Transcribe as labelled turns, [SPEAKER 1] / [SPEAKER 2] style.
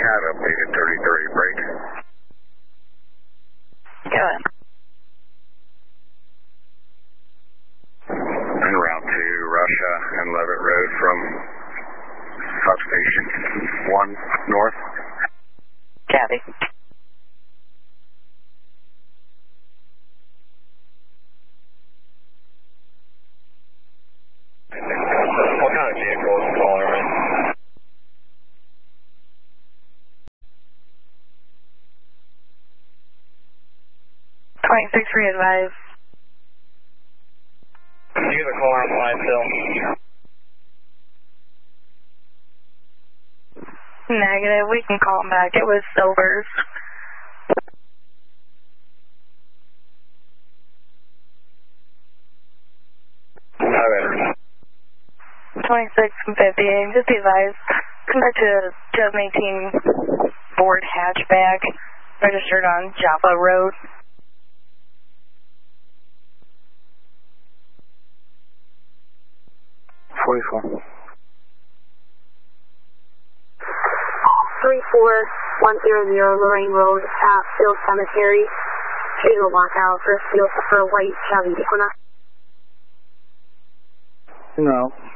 [SPEAKER 1] Had updated 3030 break.
[SPEAKER 2] Good.
[SPEAKER 1] En route to Russia and Levitt Road from substation 1 north.
[SPEAKER 2] Copy.
[SPEAKER 1] What kind of vehicle is the caller in?
[SPEAKER 2] .6 re-advise.
[SPEAKER 1] You get a caller on line still?
[SPEAKER 2] Negative. We can call him back. It was Silvers.
[SPEAKER 1] Okay.
[SPEAKER 2] 26 and 58. Just be advised. Compared to 2018 Ford hatchback registered on Joppa Road.
[SPEAKER 1] .44.
[SPEAKER 3] 34100 Lorraine Road at Field Cemetery. Visual lockout for white Chevy Daytona.
[SPEAKER 1] No.